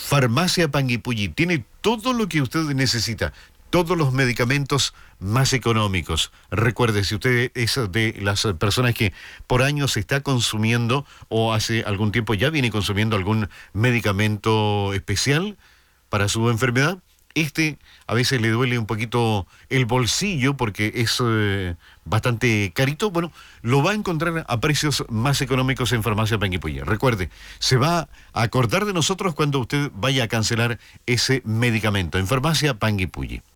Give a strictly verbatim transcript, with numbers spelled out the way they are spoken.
Farmacia Panguipulli tiene todo lo que usted necesita, todos los medicamentos más económicos. Recuerde, si usted es de las personas que por años está consumiendo o hace algún tiempo ya viene consumiendo algún medicamento especial para su enfermedad, este a veces le duele un poquito el bolsillo porque es eh, bastante carito. Bueno, lo va a encontrar a precios más económicos en Farmacia Panguipulli. Recuerde, se va a acordar de nosotros cuando usted vaya a cancelar ese medicamento en Farmacia Panguipulli.